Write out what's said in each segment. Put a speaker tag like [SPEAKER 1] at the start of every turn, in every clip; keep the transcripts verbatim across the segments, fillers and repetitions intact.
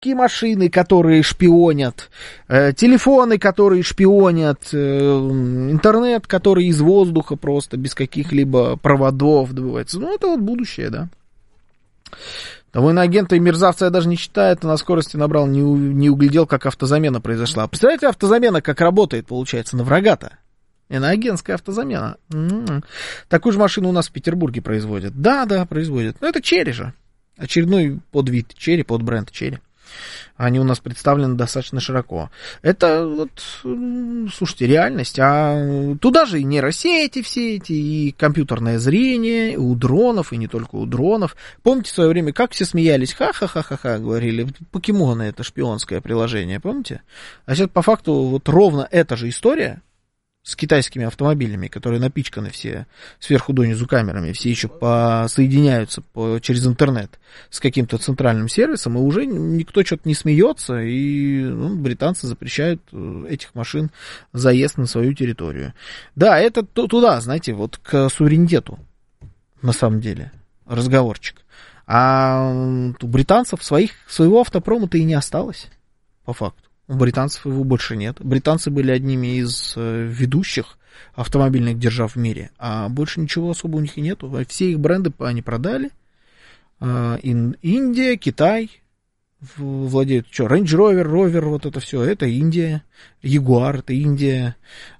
[SPEAKER 1] машины, которые шпионят, э, телефоны, которые шпионят, э, интернет, который из воздуха просто, без каких-либо проводов добывается. Ну, это вот будущее, да. Того иноагента и мерзавца я даже не читаю, это на скорости набрал, не, у, не углядел, как автозамена произошла. Представляете, автозамена как работает, получается, на врага-то? Иноагентская автозамена. М-м-м. Такую же машину у нас в Петербурге производят. Да, да, производят. Но это Черри же. Очередной подвид Черри, под бренд Черри. Они у нас представлены достаточно широко. Это вот, слушайте, реальность. А туда же и нейросети все эти, и компьютерное зрение, и у дронов, и не только у дронов. Помните в свое время, как все смеялись? Ха-ха-ха-ха-ха, говорили. Покемоны — это шпионское приложение, помните? А сейчас по факту вот ровно эта же история с китайскими автомобилями, которые напичканы все сверху донизу камерами, все еще соединяются по, через интернет с каким-то центральным сервисом, и уже никто что-то не смеется, и ну, британцы запрещают этих машин заезд на свою территорию. Да, это туда, знаете, вот к суверенитету, на самом деле, разговорчик. А у британцев своих, своего автопрома-то и не осталось, по факту. У британцев его больше нет. Британцы были одними из ведущих автомобильных держав в мире, а больше ничего особо у них и нету. Все их бренды они продали. Индия, Китай владеют. Что, Range Rover, Rover, вот это все, это Индия. Jaguar, это Индия.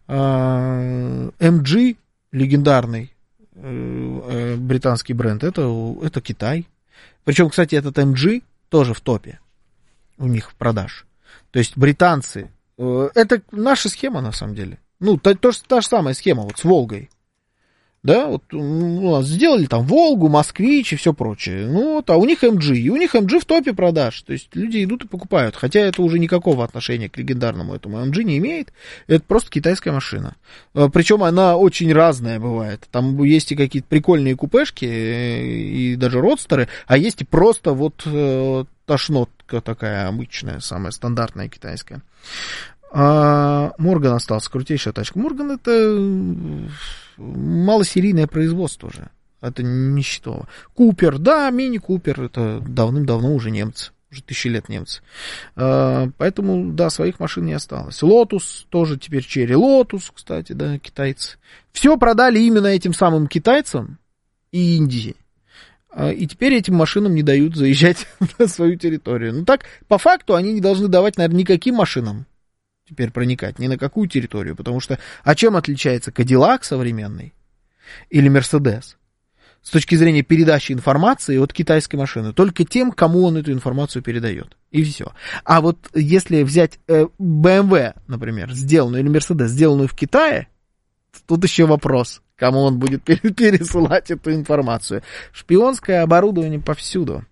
[SPEAKER 1] эм джи, легендарный британский бренд, это, это Китай. Причем, кстати, этот эм джи тоже в топе у них в продаж. То есть британцы, это наша схема на самом деле. Ну, та, та, та же самая схема вот с Волгой. Да, вот у нас сделали там Волгу, Москвич и все прочее. Ну, вот, а у них эм джи, и у них эм джи в топе продаж. То есть люди идут и покупают. Хотя это уже никакого отношения к легендарному этому эм джи не имеет. Это просто китайская машина. Причем она очень разная бывает. Там есть и какие-то прикольные купешки, и даже родстеры, а есть и просто вот тошнотка такая обычная, самая стандартная китайская. А Морган остался, крутейшая тачка. Морган — это малосерийное производство уже. Это не счетово. Купер, да, мини-купер, это давным-давно уже немцы. Уже тысячи лет немцы. А, поэтому, да, своих машин не осталось. Лотус тоже теперь Черри. Лотус, кстати, да, китайцы. Все продали именно этим самым китайцам и Индии. И теперь этим машинам не дают заезжать на свою территорию. Ну так, по факту, они не должны давать, наверное, никаким машинам теперь проникать, ни на какую территорию. Потому что, а чем отличается Кадиллак современный или Мерседес с точки зрения передачи информации от китайской машины? Только тем, кому он эту информацию передает. И все. А вот если взять э, бэ эм вэ, например, сделанную, или Мерседес, сделанную в Китае, тут еще вопрос, кому он будет пересылать эту информацию. Шпионское оборудование повсюду.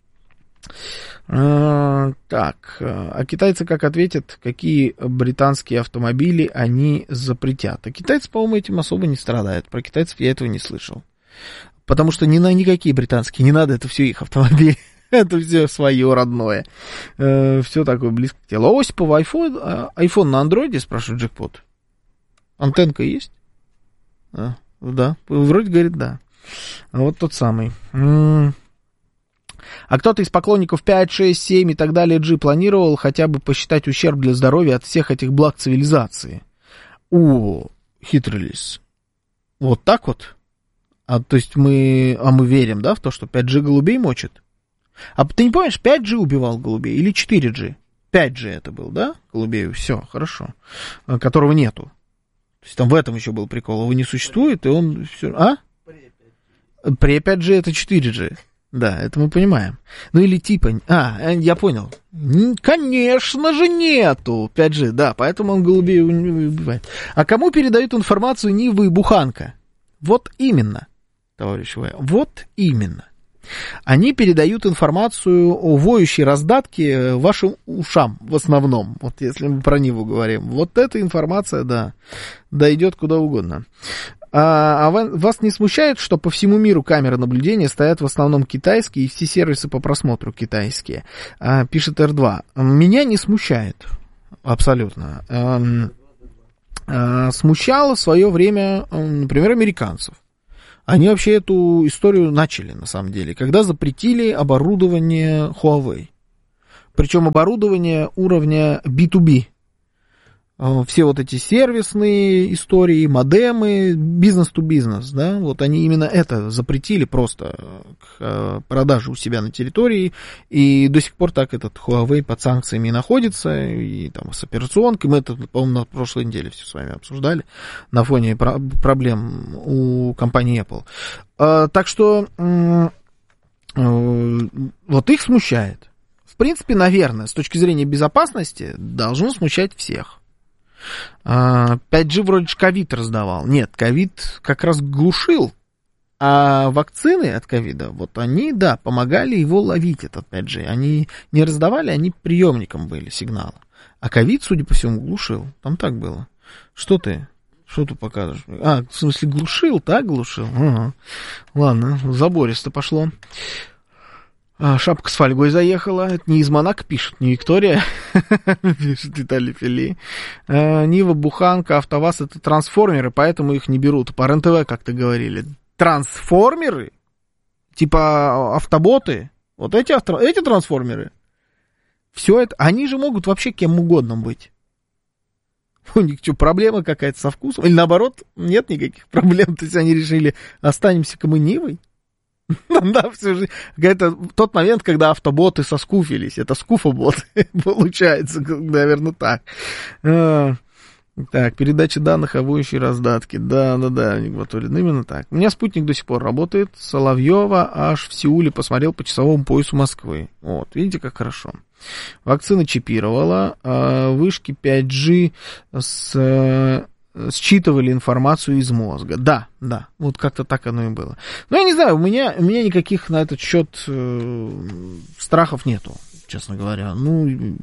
[SPEAKER 1] А, так, а китайцы как ответят, какие британские автомобили они запретят? А китайцы, по-моему, этим особо не страдают. Про китайцев я этого не слышал. Потому что ни на никакие британские не надо, это все их автомобили. Это все свое родное. Все такое близко к телу. А Осипова iPhone, iPhone на андроиде, спрашивает Джекпот. Антенка есть? А, да, вроде говорит, да. Вот тот самый. М-м. А кто-то из поклонников пять, шесть, семь и так далее джи планировал хотя бы посчитать ущерб для здоровья от всех этих благ цивилизации? О, хитрились. Вот так вот? А то есть мы, а мы верим, да, в то, что пять джи голубей мочит? А ты не помнишь, пять джи убивал голубей или четыре джи? пять джи это был, да, голубей? Все, хорошо. Которого нету. То есть там в этом еще был прикол. Его не существует, и он все... А? При пять джи это четыре джи. Да, это мы понимаем. Ну или типа... А, я понял. Конечно же нету пять джи, да, поэтому он голубей убивает. А кому передают информацию Нива и Буханка? Вот именно, товарищ В. Вот именно. Они передают информацию о воющей раздатке вашим ушам в основном. Вот если мы про Ниву говорим. Вот эта информация, да, дойдет куда угодно. А, а вас не смущает, что по всему миру камеры наблюдения стоят в основном китайские, и все сервисы по просмотру китайские? А, пишет эр два. Меня не смущает. Абсолютно. А, а, смущало в свое время, например, американцев. Они вообще эту историю начали, на самом деле, когда запретили оборудование Huawei. Причем оборудование уровня би ту би. Все вот эти сервисные истории, модемы, бизнес-то-бизнес, да, вот они именно это запретили просто к продаже у себя на территории, и до сих пор так этот Huawei под санкциями находится, и там с операционкой, мы это, по-моему, на прошлой неделе все с вами обсуждали, на фоне про- проблем у компании Apple. А, так что м- м- вот их смущает. В принципе, наверное, с точки зрения безопасности должно смущать всех. пять джи вроде же ковид раздавал. Нет, ковид как раз глушил, а вакцины от ковида, вот они, да, помогали его ловить, этот пять джи. Они не раздавали, они приемником были сигнала. А ковид, судя по всему, глушил. Там так было. Что ты? Что ты показываешь? А, в смысле, глушил, так глушил? Ага. Ладно, забористо пошло. Шапка с фольгой заехала. Это не из Монако пишет, не Виктория. Пишет Виталий Фили. Нива, Буханка, АвтоВАЗ — это трансформеры, поэтому их не берут. По РЕН-ТВ как-то говорили. Трансформеры? Типа автоботы? Вот эти, авто... эти трансформеры? Все это... Они же могут вообще кем угодно быть. У них что, проблема какая-то со вкусом? Или наоборот, нет никаких проблем? То есть они решили, останемся-ка мы Нивой? Да, все же. Это тот момент, когда автоботы соскуфились. Это скуфоботы, получается, наверное, так. А, так, передача данных о воющей раздатке. Да, да, да, Батурин, именно так. У меня спутник до сих пор работает. Соловьева аж в Сеуле посмотрел по часовому поясу Москвы. Вот, видите, как хорошо. Вакцина чипировала, а вышки пять джи с... считывали информацию из мозга. Да, да, вот как-то так оно и было. Но я не знаю, у меня, у меня никаких на этот счет э, страхов нету, честно говоря. Ну,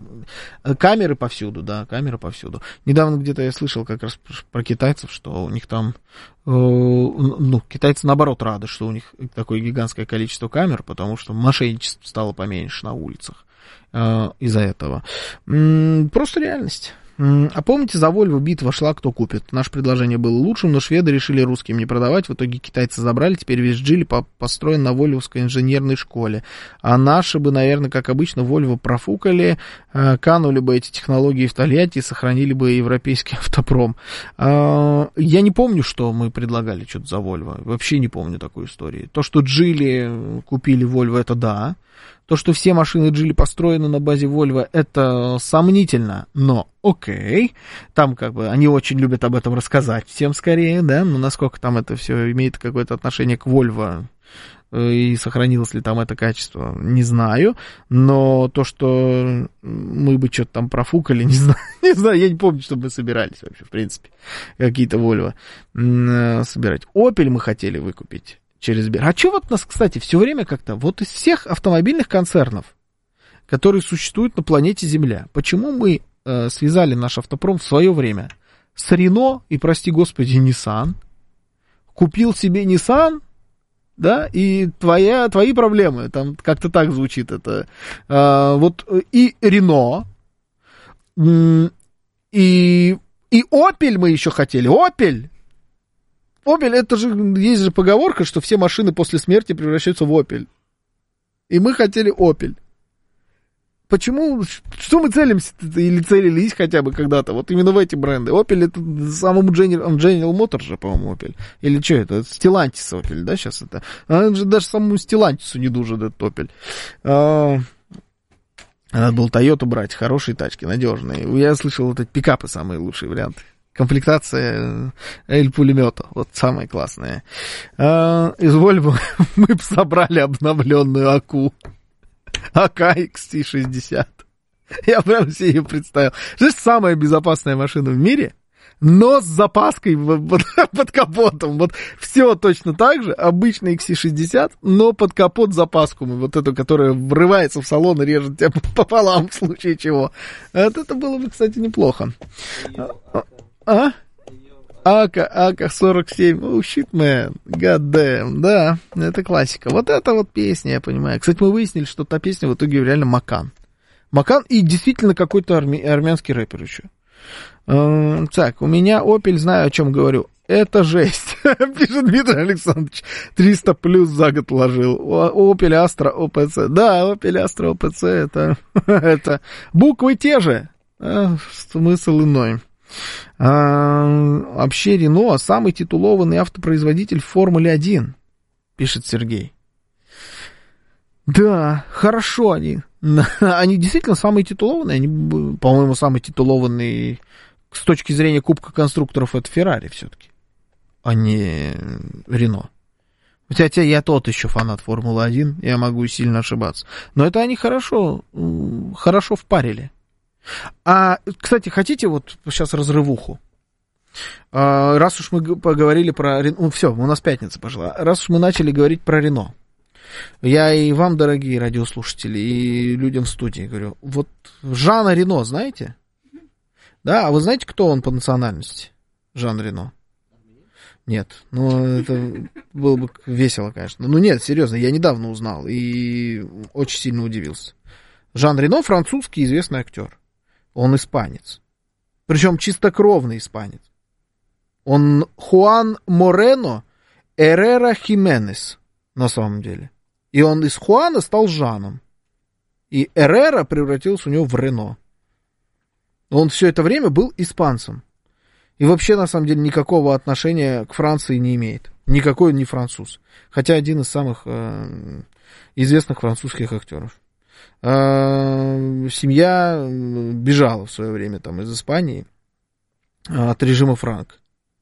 [SPEAKER 1] камеры повсюду, да, камеры повсюду. Недавно где-то я слышал как раз про китайцев, что у них там, э, ну, китайцы наоборот рады, что у них такое гигантское количество камер, потому что мошенничество стало поменьше на улицах э, из-за этого. М-м, просто реальность. А помните, за Volvo битва шла, кто купит? Наше предложение было лучшим, но шведы решили русским не продавать. В итоге китайцы забрали, теперь весь Джили построен на вольвовской инженерной школе. А наши бы, наверное, как обычно, Volvo профукали, канули бы эти технологии в Тольятти и сохранили бы европейский автопром. Я не помню, что мы предлагали что-то за Volvo. Вообще не помню такой истории. То, что Джили купили Volvo, это да. То, что все машины Джили построены на базе Volvo, это сомнительно, но окей. Там как бы они очень любят об этом рассказать всем скорее, да, но насколько там это все имеет какое-то отношение к Volvo и сохранилось ли там это качество, не знаю. Но то, что мы бы что-то там профукали, не знаю, не знаю, я не помню, что мы собирались вообще, в принципе, какие-то Volvo собирать. Opel мы хотели выкупить. Через Сбер. А что вот нас, кстати, все время как-то, вот из всех автомобильных концернов, которые существуют на планете Земля, почему мы э, связали наш автопром в свое время с Рено и, прости господи, Nissan, купил себе Nissan, да, и твоя, твои проблемы, там как-то так звучит это, э, вот и Рено, и, и Opel мы еще хотели, Opel, Opel, это же, есть же поговорка, что все машины после смерти превращаются в Opel. И мы хотели Opel. Почему, что мы целимся или целились хотя бы когда-то, вот именно в эти бренды? Opel это самому General, General Motors же, по-моему, Opel. Или что это? Stellantis Opel, да, сейчас это? А же даже самому Stellantis не дужит этот Opel. А, надо было Toyota брать, хорошие тачки, надежные. Я слышал, вот эти пикапы самые лучшие варианты. Комплектация эль-пулемета, вот самая классная. А, из Volvo мы собрали обновленную АКУ. АК икс ти шестьдесят. Я прям себе ее представил. Это самая безопасная машина в мире, но с запаской под, под капотом. Вот все точно так же. Обычный икс ти шестьдесят, но под капот запаску. Вот эту, которая врывается в салон и режет тебя пополам в случае чего. Вот это было бы, кстати, неплохо. А? Ака, Ака сорок семь. Oh, shit, man. God damn. Да, это классика. Вот это вот песня, я понимаю. Кстати, мы выяснили, что та песня в итоге реально Макан. Макан и действительно какой-то арми- армянский рэпер еще. Э, так, у меня Opel, знаю, о чем говорю. это жесть. Пишет Дмитрий Александрович. триста плюс за год вложил. Opel Astra о пэ цэ. Да, Opel Astra о пэ цэ это, это буквы те же, а смысл иной. А, вообще Рено самый титулованный автопроизводитель в Формуле один, пишет Сергей. Да, хорошо они. Они действительно самые титулованные. Они, по-моему, самый титулованный с точки зрения Кубка конструкторов это Феррари все-таки, а не Рено. Хотя я тот еще фанат Формулы один, я могу сильно ошибаться. Но это они хорошо, хорошо впарили. А, кстати, хотите вот сейчас разрывуху? А, раз уж мы поговорили про Рено... Ну, все, у нас пятница пошла. Раз уж мы начали говорить про Рено. Я и вам, дорогие радиослушатели, и людям в студии говорю. Вот Жана Рено знаете? Да, а вы знаете, кто он по национальности? Жан Рено? Нет, ну это было бы весело, конечно. Ну нет, серьезно, я недавно узнал и очень сильно удивился. Жан Рено французский известный актер. Он испанец. Причем чистокровный испанец. Он Хуан Морено Эррера Хименес на самом деле. И он из Хуана стал Жаном. И Эррера превратился у него в Рено. Он все это время был испанцем. И вообще, на самом деле, никакого отношения к Франции не имеет. Никакой он не француз. Хотя один из самых э, известных французских актеров. Э, семья бежала в свое время там, из Испании от режима Франко.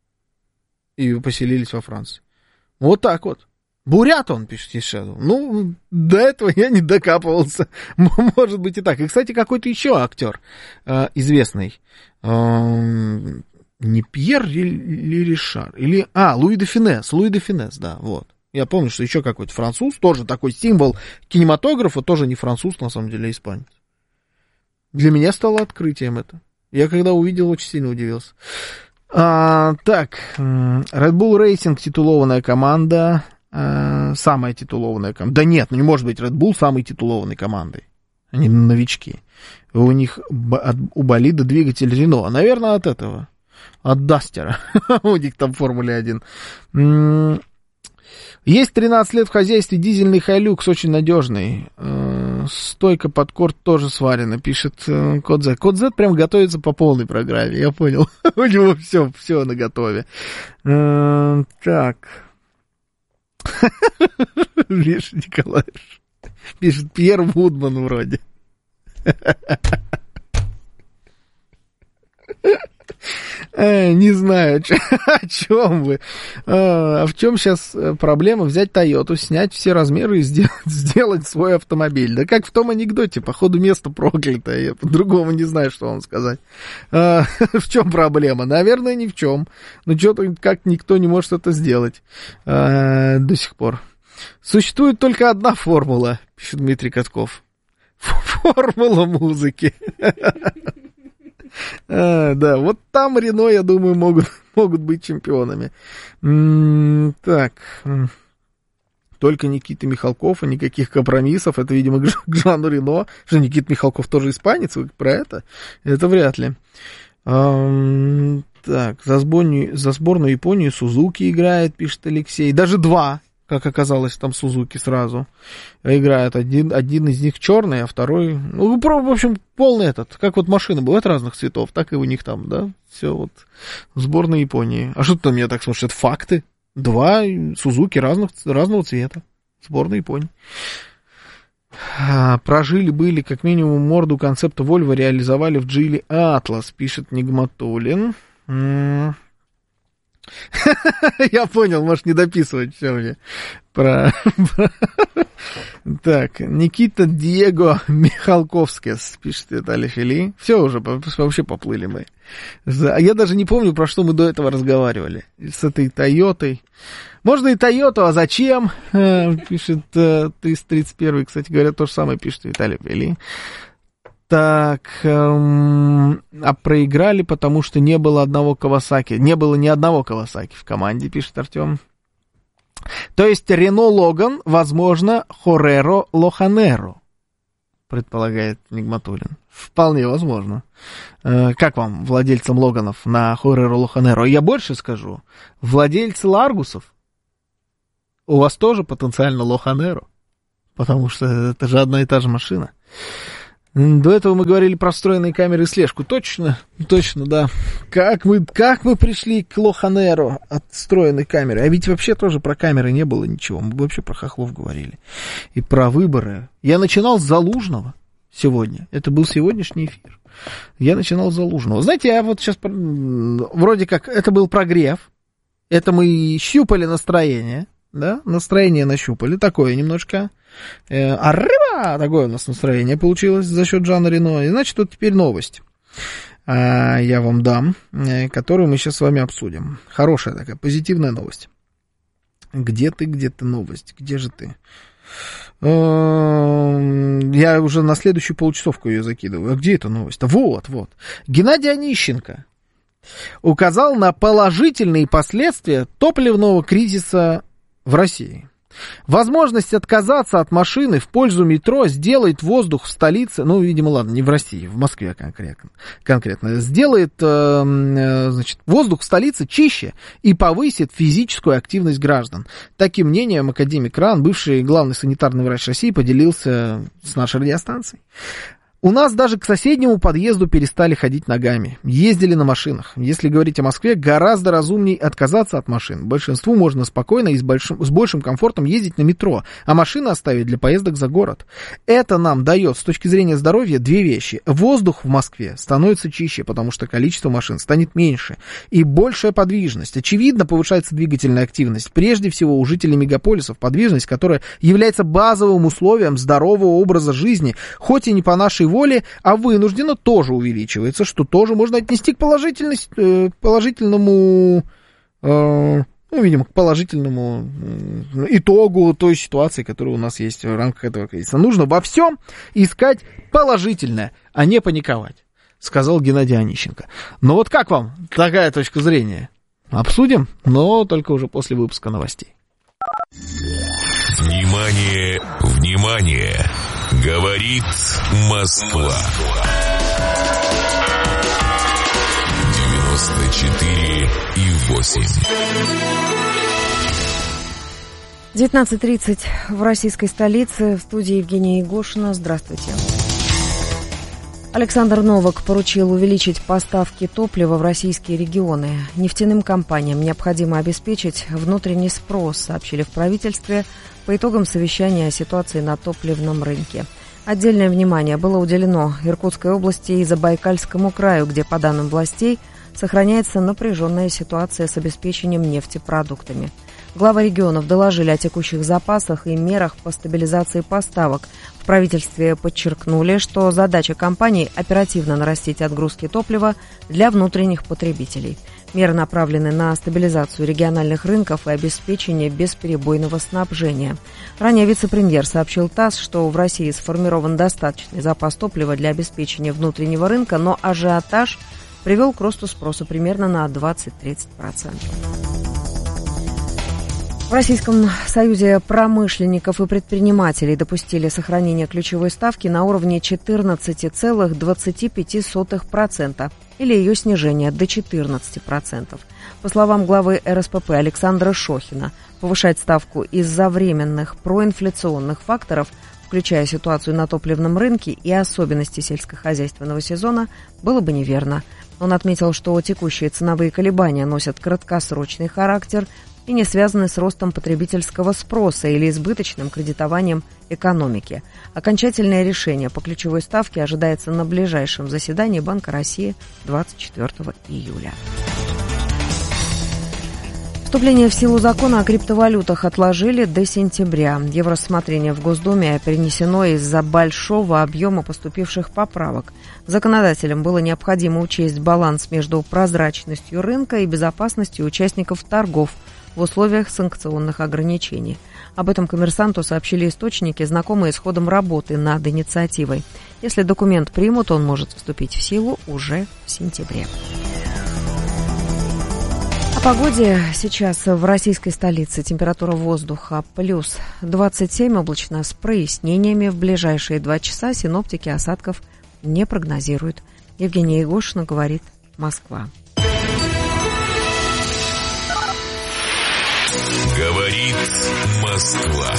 [SPEAKER 1] И поселились во Франции. Вот так вот. Бурят он, пишет Ешеду. Ну, до этого я не докапывался. Может быть и так. И, кстати, какой-то еще актер э, известный. Э, не Пьер или Ришар. Или, а, Луи де Финес. Луи де Финес, да, вот. Я помню, что еще какой-то француз, тоже такой символ кинематографа, тоже не француз, на самом деле, а испанец. Для меня стало открытием это. Я когда увидел, очень сильно удивился. А, так, Red Bull Racing титулованная команда. Самая титулованная команда. Да нет, ну не может быть Red Bull самой титулованной командой. Они новички. У них у болида двигатель Рено. Наверное, от этого. От Дастера. У них там Формуле один. Есть тринадцать лет в хозяйстве дизельный Хайлюкс, очень надежный. Стойка под корт тоже сварена, пишет Код Z. Код Z прям готовится по полной программе, я понял. У него все, все наготове. Так. Видишь, Николаевич. Пишет Пьер Вудман вроде. Э, не знаю, о чем вы. А в чем сейчас проблема взять Тойоту, снять все размеры и сделать, сделать свой автомобиль? Да как в том анекдоте, походу место проклятое. Я по-другому не знаю, что вам сказать. А, в чем проблема? Наверное, ни в чем. Но что-то как никто не может это сделать а, до сих пор. Существует только одна формула, пишет Дмитрий Катков. Формула музыки. А, да, вот там Рено, я думаю, могут, могут быть чемпионами. М-м, так. Только Никита Михалков и никаких компромиссов. Это, видимо, к, к Жану Рено. Что Никита Михалков тоже испанец? Вы про это? Это вряд ли. А, так, за сборную, за сборную Японии Сузуки играет, пишет Алексей. Даже два, как оказалось, там Сузуки сразу играют. Один, один из них черный, а второй... Ну, в общем, полный этот. Как вот машины бывают разных цветов, так и у них там, да? Все вот. Сборная Японии. А что ты там меня так смотришь? Это факты. Два Сузуки разных, разного цвета. Сборная Японии. А, прожили, были, как минимум, морду концепта Volvo реализовали в Geely Atlas, пишет Нигматуллин. Я понял, можешь не дописывать все мне. Про... Так, Никита Диего Михалковскис, пишет Виталий Фили. Все уже, вообще поплыли мы. Я даже не помню, про что мы до этого разговаривали. С этой Тойотой. Можно и Тойоту, а зачем? Пишет триста тридцать один, кстати говоря, то же самое пишет Виталий Фили. Так, эм, а проиграли, потому что не было одного Кавасаки. Не было ни одного Кавасаки в команде, пишет Артем. То есть Рено Логан, возможно, Хореро Лоханеро. предполагает Нигматуллин. Вполне возможно. Как вам, владельцам Логанов на Хорреро Лоханеро? Я больше скажу. Владельцы Ларгусов, у вас тоже потенциально Лоханеро, потому что это же одна и та же машина. До этого мы говорили про встроенные камеры и слежку. Точно, точно, да. Как мы, как мы пришли к Лоханеро от встроенной камеры? А ведь вообще тоже про камеры не было ничего. Мы вообще про хохлов говорили. И про выборы. Я начинал с Залужного сегодня. Это был сегодняшний эфир. Я начинал с Залужного. Знаете, я вот сейчас... Вроде как это был прогрев. Это мы щупали настроение. Да, настроение нащупали. Такое немножко... Э, арыба! Такое у нас настроение получилось за счет Жана Рено. И значит, вот теперь новость. А, я вам дам, э, которую мы сейчас с вами обсудим. Хорошая такая, позитивная новость. Где ты, где ты новость? Где же ты? Э, я уже на следующую полчасовку ее закидываю. А где эта новость? Вот, вот. Геннадий Онищенко указал на положительные последствия топливного кризиса в России. Возможность отказаться от машины в пользу метро сделает воздух в столице, ну, видимо, ладно, не в России, в Москве конкретно, конкретно сделает, э, значит, воздух в столице чище и повысит физическую активность граждан. Таким мнением академик РАН, бывший главный санитарный врач России, поделился с нашей радиостанцией. У нас даже к соседнему подъезду перестали ходить ногами, ездили на машинах. Если говорить о Москве, гораздо разумнее отказаться от машин. Большинству можно спокойно и с большим, с большим комфортом ездить на метро, а машины оставить для поездок за город. Это нам дает, с точки зрения здоровья, две вещи. Воздух в Москве становится чище, потому что количество машин станет меньше. И большая подвижность. Очевидно, повышается двигательная активность. Прежде всего у жителей мегаполисов подвижность, которая является базовым условием здорового образа жизни, хоть и не по нашей воле, а вынужденно тоже увеличивается, что тоже можно отнести к положительности, положительному, э, ну, видимо, к положительному итогу той ситуации, которая у нас есть в рамках этого кризиса. Нужно во всем искать положительное, а не паниковать, сказал Геннадий Онищенко. Но вот как вам такая точка зрения? Обсудим, но только уже после выпуска новостей.
[SPEAKER 2] Внимание, внимание! Говорит Москва. девяносто четыре и восемь.
[SPEAKER 3] девятнадцать тридцать в российской столице. В студии Евгения Егошина. Здравствуйте. Александр Новак поручил увеличить поставки топлива в российские регионы. Нефтяным компаниям необходимо обеспечить внутренний спрос, сообщили в правительстве по итогам совещания о ситуации на топливном рынке. Отдельное внимание было уделено Иркутской области и Забайкальскому краю, где, по данным властей, сохраняется напряженная ситуация с обеспечением нефтепродуктами. Главы регионов доложили о текущих запасах и мерах по стабилизации поставок. В правительстве подчеркнули, что задача компаний – оперативно нарастить отгрузки топлива для внутренних потребителей. Меры направлены на стабилизацию региональных рынков и обеспечение бесперебойного снабжения. Ранее вице-премьер сообщил ТАСС, что в России сформирован достаточный запас топлива для обеспечения внутреннего рынка, но ажиотаж привел к росту спроса примерно на двадцать-тридцать процентов. В Российском союзе промышленников и предпринимателей допустили сохранение ключевой ставки на уровне четырнадцать целых двадцать пять сотых процента или ее снижение до четырнадцати процентов. По словам главы эр эс пэ пэ Александра Шохина, повышать ставку из-за временных проинфляционных факторов, включая ситуацию на топливном рынке и особенности сельскохозяйственного сезона, было бы неверно. Он отметил, что текущие ценовые колебания носят краткосрочный характер и не связаны с ростом потребительского спроса или избыточным кредитованием экономики. Окончательное решение по ключевой ставке ожидается на ближайшем заседании Банка России двадцать четвёртого июля. Вступление в силу закона о криптовалютах отложили до сентября. Его рассмотрение в Госдуме перенесено из-за большого объема поступивших поправок. Законодателям было необходимо учесть баланс между прозрачностью рынка и безопасностью участников торгов в условиях санкционных ограничений. Об этом «Коммерсанту» сообщили источники, знакомые с ходом работы над инициативой. Если документ примут, он может вступить в силу уже в сентябре. О погоде сейчас в российской столице. Температура воздуха плюс двадцать семь, облачно с прояснениями. В ближайшие два часа синоптики осадков не прогнозируют. Евгения Егошина, говорит Москва.
[SPEAKER 2] Говорит Москва.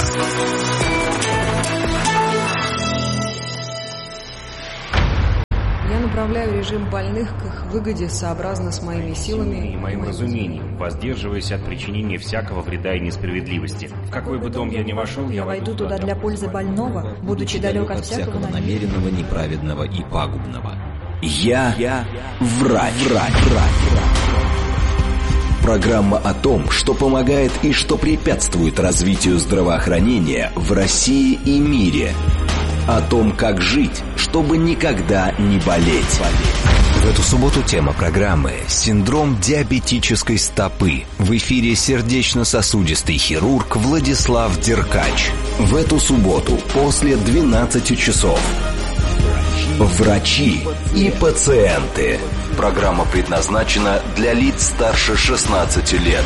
[SPEAKER 4] Я направляю режим больных к их выгоде сообразно с моими силами
[SPEAKER 5] и моим разумением, воздерживаясь от причинения всякого вреда и несправедливости. В какой бы дом я ни вошел, я войду туда для пользы больного, будучи далек от всякого
[SPEAKER 6] намеренного, неправедного и пагубного. Я, я врач, врач, врач, врач. Программа о том, что помогает и что препятствует развитию здравоохранения в России и мире. О том, как жить, чтобы никогда не болеть. В эту субботу тема программы «Синдром диабетической стопы». В эфире сердечно-сосудистый хирург Владислав Деркач. В эту субботу после двенадцати часов. Врачи и пациенты. Программа предназначена для лиц старше шестнадцати лет.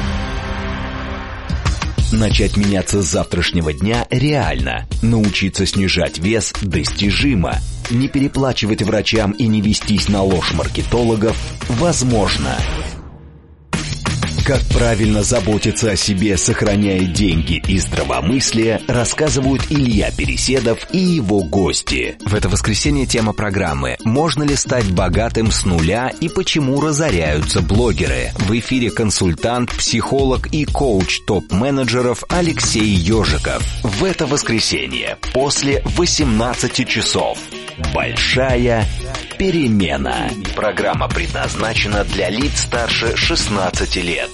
[SPEAKER 6] Начать меняться с завтрашнего дня реально. Научиться снижать вес достижимо. Не переплачивать врачам и не вестись на ложь маркетологов возможно. Как правильно заботиться о себе, сохраняя деньги и здравомыслие, рассказывают Илья Переседов и его гости. В это воскресенье тема программы «Можно ли стать богатым с нуля и почему разоряются блогеры?» В эфире консультант, психолог и коуч топ-менеджеров Алексей Ежиков. В это воскресенье после восемнадцати часов. Большая перемена. Программа предназначена для лиц старше шестнадцати лет.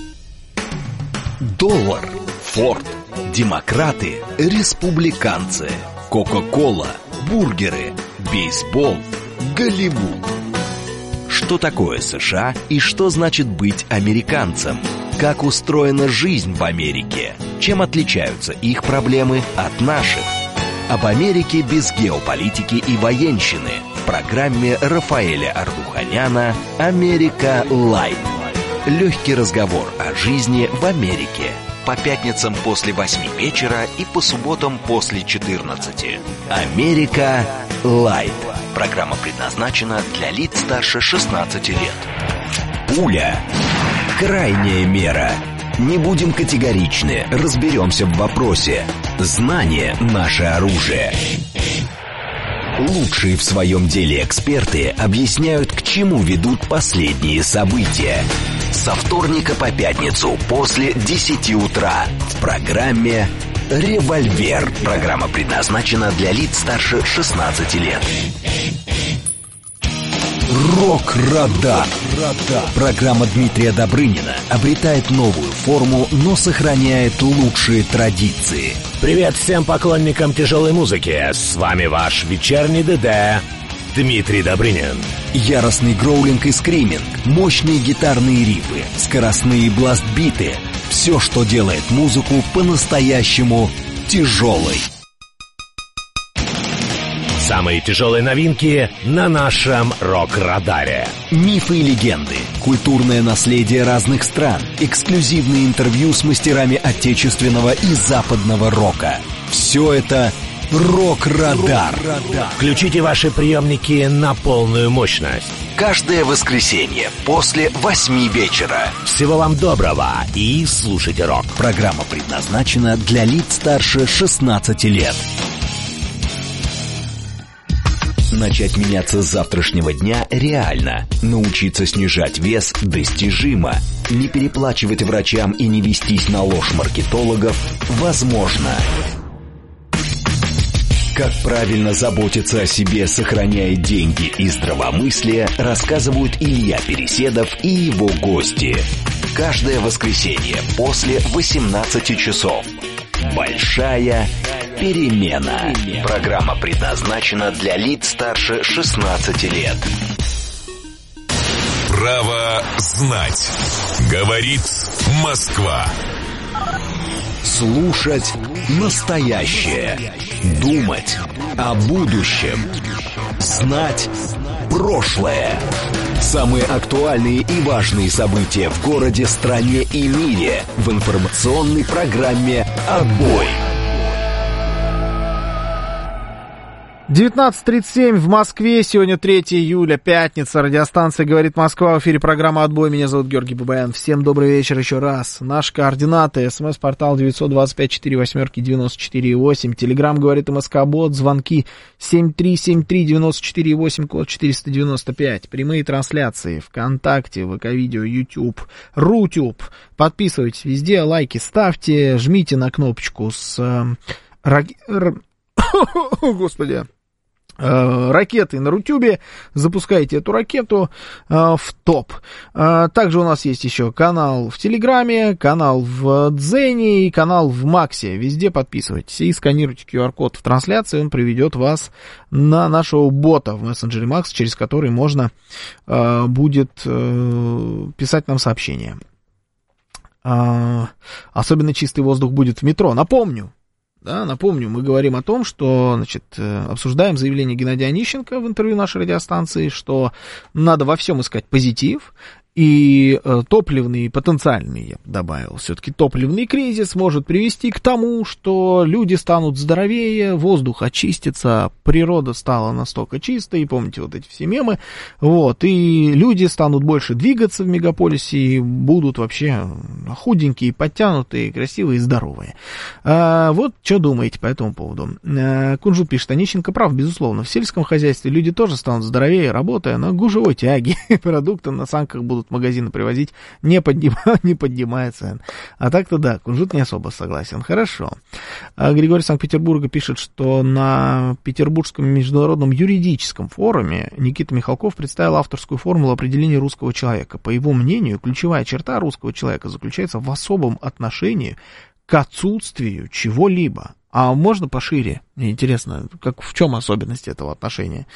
[SPEAKER 6] Доллар, Форд, демократы, республиканцы, Кока-кола, бургеры, бейсбол, Голливуд. Что такое США и что значит быть американцем? Как устроена жизнь в Америке? Чем отличаются их проблемы от наших? Об Америке без геополитики и военщины в программе Рафаэля Ардуханяна «Америка Лайт». Легкий разговор о жизни в Америке. По пятницам после восьми вечера и по субботам после четырнадцати. «Америка Лайт». Программа предназначена для лиц старше шестнадцати лет. Пуля. Крайняя мера. Не будем категоричны, разберемся в вопросе. Знание – наше оружие. Лучшие в своем деле эксперты объясняют, к чему ведут последние события. Со вторника по пятницу после десяти утра в программе «Револьвер». Программа предназначена для лиц старше шестнадцати лет. Рок-радар. Программа Дмитрия Добрынина обретает новую форму, но сохраняет лучшие традиции.
[SPEAKER 7] Привет всем поклонникам тяжелой музыки. С вами ваш вечерний ДД Дмитрий Добрынин.
[SPEAKER 6] Яростный гроулинг и скриминг, мощные гитарные рифы, скоростные бластбиты. Все, что делает музыку по-настоящему тяжелой.
[SPEAKER 7] Самые тяжелые новинки на нашем рок-радаре.
[SPEAKER 6] Мифы и легенды, культурное наследие разных стран, эксклюзивные интервью с мастерами отечественного и западного рока. Все это рок-радар.
[SPEAKER 7] Включите ваши приемники на полную мощность.
[SPEAKER 6] Каждое воскресенье после восьми вечера.
[SPEAKER 7] Всего вам доброго и слушайте рок.
[SPEAKER 6] Программа предназначена для лиц старше шестнадцати лет. Начать меняться с завтрашнего дня реально. Научиться снижать вес достижимо. Не переплачивать врачам и не вестись на ложь маркетологов возможно. Как правильно заботиться о себе, сохраняя деньги и здравомыслие, рассказывают Илья Переседов и его гости. Каждое воскресенье после восемнадцати часов. Большая перемена. Программа предназначена для лиц старше шестнадцати лет.
[SPEAKER 2] Право знать. Говорит Москва.
[SPEAKER 6] Слушать настоящее. Думать о будущем. Знать прошлое. Самые актуальные и важные события в городе, стране и мире в информационной программе «Отбой».
[SPEAKER 1] девятнадцать тридцать семь в Москве, сегодня третье июля, пятница, радиостанция «Говорит Москва», в эфире программа «Отбой», меня зовут Георгий Бабаян, всем добрый вечер еще раз. Наши координаты: смс-портал девять два пять четыре восемь девяносто четыре восемь, телеграмм «Говорит МСК-бот», звонки семь три семь три девяносто четыре восемь, код четыреста девяносто пять, прямые трансляции ВКонтакте, ВК-видео, YouTube, Рутюб, подписывайтесь везде, лайки ставьте, жмите на кнопочку с... Э, рак... Господи... ракеты на Рутюбе, запускайте эту ракету э, в топ. Э, также у нас есть еще канал в Телеграме, канал в Дзене и канал в Максе. Везде подписывайтесь и сканируйте ку ар код в трансляции, он приведет вас на нашего бота в мессенджере Макс, через который можно э, будет э, писать нам сообщения. Э, особенно чистый воздух будет в метро. Напомню, Да, напомню, мы говорим о том, что, значит, обсуждаем заявление Геннадия Онищенко в интервью нашей радиостанции, что надо во всем искать позитив, и э, топливный, потенциальный, я бы добавил, все-таки топливный кризис может привести к тому, что люди станут здоровее, воздух очистится, природа стала настолько чистой, помните вот эти все мемы, вот, и люди станут больше двигаться в мегаполисе и будут вообще худенькие, подтянутые, красивые и здоровые. А, вот что думаете по этому поводу? А, Кунжут пишет: Онищенко прав, безусловно, в сельском хозяйстве люди тоже станут здоровее, работая на гужевой тяге, продукты на санках будут магазины привозить, не, подним, не поднимая цен. А так-то да, Кунжут не особо согласен. Хорошо. А Григорий Санкт-Петербурга пишет, что на Петербургском международном юридическом форуме Никита Михалков представил авторскую формулу определения русского человека. По его мнению, ключевая черта русского человека заключается в особом отношении к отсутствию чего-либо. А можно пошире? Мне интересно, как, в чем особенность этого отношения?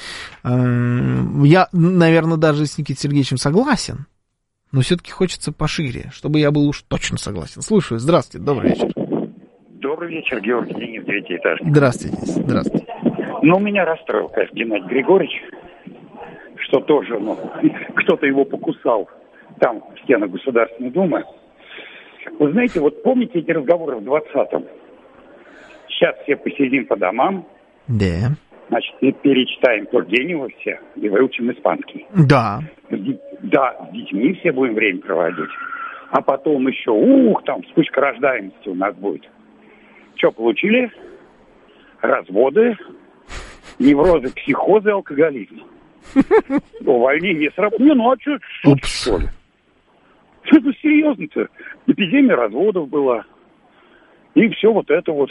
[SPEAKER 1] Я, наверное, даже с Никитой Сергеевичем согласен, но все-таки хочется пошире, чтобы я был уж точно согласен. Слушаю. Здравствуйте, добрый вечер.
[SPEAKER 8] Добрый вечер, Георгий, Денис, девятиэтажный.
[SPEAKER 1] Здравствуйте, Денис, здравствуйте.
[SPEAKER 8] Ну, меня расстроил, конечно, Геннадий Григорьевич, что тоже, ну, кто-то его покусал там, в стенах Государственной Думы. Вы знаете, вот помните эти разговоры в двадцатом? Сейчас все посидим по домам.
[SPEAKER 1] Да.
[SPEAKER 8] Значит, перечитаем Тургенева все и выучим испанский.
[SPEAKER 1] Да.
[SPEAKER 8] Да, с детьми все будем время проводить. А потом еще, ух, там вспышка рождаемости у нас будет. Что получили? Разводы, неврозы, психозы, алкоголизм. Увольнение с работы. Не, ну а что, что ли? Что это серьезно-то? Эпидемия разводов была. И все вот это вот.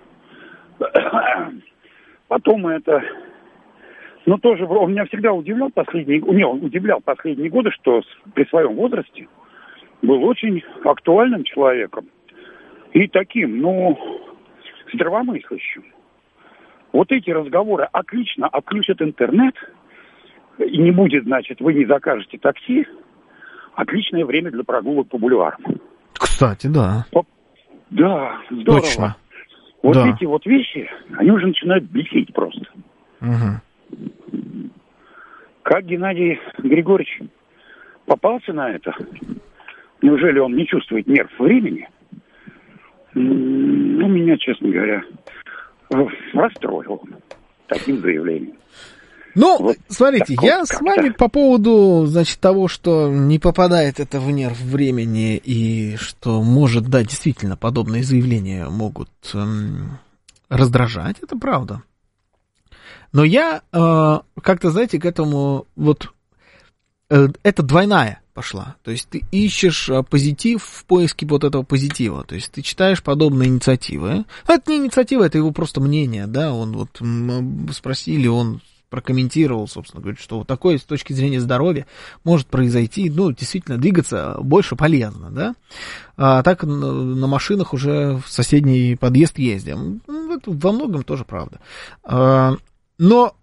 [SPEAKER 8] Потом это... Ну, тоже, он меня всегда удивлял последние... Не, он удивлял последние годы, что при своем возрасте был очень актуальным человеком. И таким, ну, здравомыслящим. Вот эти разговоры: отлично, отключат интернет, и не будет, значит, вы не закажете такси. Отличное время для прогулок по бульварам.
[SPEAKER 1] Кстати, да.
[SPEAKER 8] Да, здорово.
[SPEAKER 1] Точно.
[SPEAKER 8] Вот
[SPEAKER 1] да.
[SPEAKER 8] эти вот вещи, они уже начинают бесить просто.
[SPEAKER 1] Угу.
[SPEAKER 8] Как Геннадий Григорьевич попался на это? Неужели он не чувствует нерв времени? Ну, меня, честно говоря, расстроил таким заявлением.
[SPEAKER 1] Ну,
[SPEAKER 8] вот
[SPEAKER 1] смотрите,
[SPEAKER 8] такого,
[SPEAKER 1] я с вами по поводу, значит, того, что не попадает это в нерв времени и что, может, да, действительно, подобные заявления могут эм, раздражать, это правда. Но я э, как-то, знаете, к этому вот, э, это двойная пошла. То есть ты ищешь позитив в поиске вот этого позитива. То есть ты читаешь подобные инициативы. Это не инициатива, это его просто мнение, да, он вот спросили, он прокомментировал, собственно, говорит, что вот такое с точки зрения здоровья может произойти, ну, действительно, двигаться больше полезно, да, а так на, на машинах уже в соседний подъезд ездим. Ну, это во многом тоже правда. А, но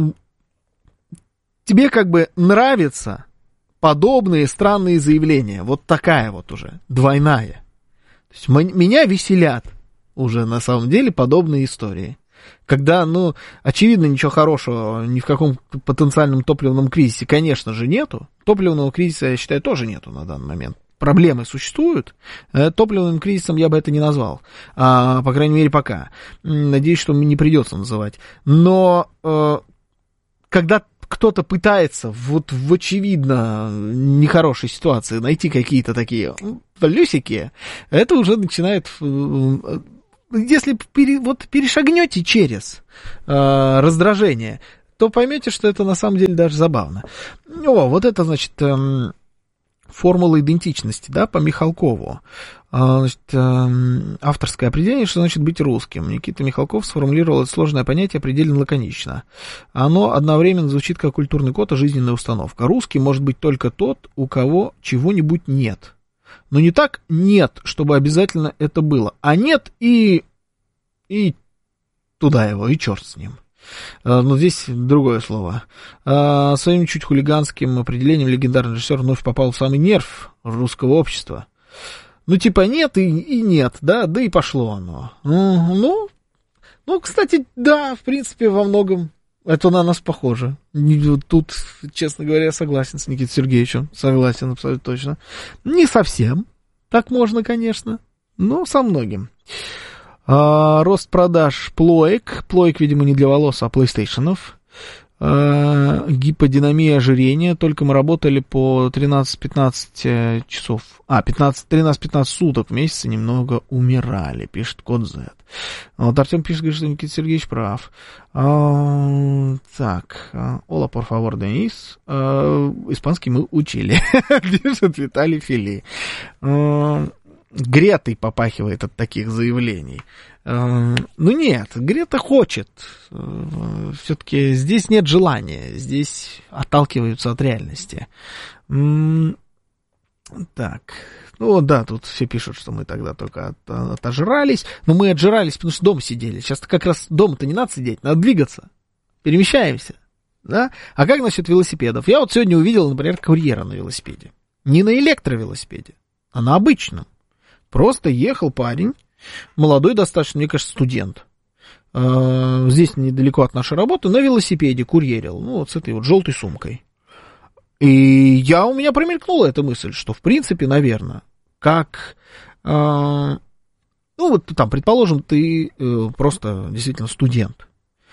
[SPEAKER 1] тебе как бы нравятся подобные странные заявления, вот такая вот уже, двойная. То есть м- меня веселят уже на самом деле подобные истории. Когда, ну, очевидно, ничего хорошего ни в каком потенциальном топливном кризисе, конечно же, нету. Топливного кризиса, я считаю, тоже нету на данный момент. Проблемы существуют, топливным кризисом я бы это не назвал, а, по крайней мере, пока. Надеюсь, что мне не придется называть. Но э, когда кто-то пытается вот в очевидно нехорошей ситуации найти какие-то такие плюсики, это уже начинает... Если пере, вот перешагнете через э, раздражение, то поймете, что это на самом деле даже забавно. О, вот это, значит... Э, формула идентичности, да, по Михалкову. Значит, авторское определение, что значит быть русским. Никита Михалков сформулировал это сложное понятие предельно лаконично. Оно одновременно звучит как культурный код и жизненная установка. Русский может быть только тот, у кого чего-нибудь нет. Но не так нет, чтобы обязательно это было. А нет и, и туда его, и черт с ним. Но здесь другое слово. Своим чуть хулиганским определением легендарный режиссер вновь попал в самый нерв русского общества. Ну, типа, нет и, и нет, да, да и пошло оно. Ну, ну, кстати, да, в принципе, во многом это на нас похоже. Тут, честно говоря, согласен с Никитой Сергеевичем, согласен абсолютно точно. Не совсем так можно, конечно, но со многим. А, рост продаж плоек. Плоек, видимо, не для волос, а плейстейшенов. А, гиподинамия ожирения. Только мы работали по тринадцать-пятнадцать часов. А, тринадцать-пятнадцать суток в месяц и немного умирали, пишет код Z. Вот Артем пишет, говорит, что Никита Сергеевич прав. А, так. Ола, por favor, Денис. А, испанский мы учили. Пишет Виталий Фили. А, Гретой попахивает от таких заявлений. Ну нет, Грета хочет. Все-таки здесь нет желания, здесь отталкиваются от реальности. Так, ну да, тут все пишут, что мы тогда только от, отожрались. Но мы отжирались, потому что дома сидели. Сейчас как раз дома-то не надо сидеть, надо двигаться. Перемещаемся. Да? А как насчет велосипедов? Я вот сегодня увидел, например, курьера на велосипеде. Не на электровелосипеде, а на обычном. Просто ехал парень, молодой достаточно, мне кажется, студент. Здесь недалеко от нашей работы, на велосипеде курьерил, ну, вот с этой вот желтой сумкой. И я, у меня промелькнула эта мысль, что, в принципе, наверное, как, ну, вот там, предположим, ты просто действительно студент,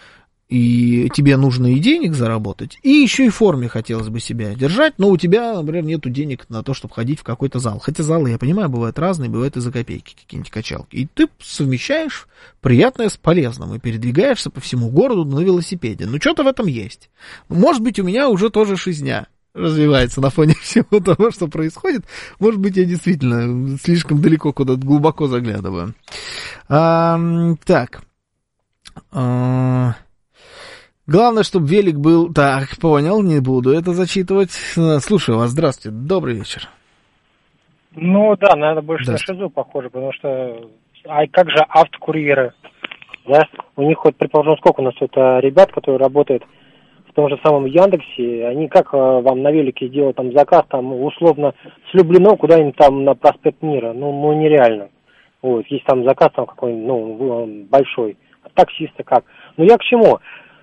[SPEAKER 1] и тебе нужно и денег заработать, и еще и в форме хотелось бы себя держать, но у тебя, например, нету денег на то, чтобы ходить в какой-то зал. Хотя залы, я понимаю, бывают разные, бывают и за копейки какие-нибудь качалки. И ты совмещаешь приятное с полезным и передвигаешься по всему городу на велосипеде. Ну, что-то в этом есть. Может быть, у меня уже тоже шизня развивается на фоне всего того, что происходит. Может быть, я действительно слишком далеко куда-то глубоко заглядываю. А, так. А... Главное, чтобы велик был... Так, понял, не буду это зачитывать. Слушаю вас, здравствуйте, добрый вечер.
[SPEAKER 9] Ну да, наверное, больше на шизу похоже, потому что... А как же автокурьеры? Да? У них хоть, предположим, сколько у нас тут ребят, которые работают в том же самом Яндексе, они как вам на велике сделают там заказ, там, условно, с Люблино куда-нибудь там на проспект Мира? Ну, ну нереально. Вот, есть там заказ там какой-нибудь, ну, большой. А таксисты как? Ну я к чему?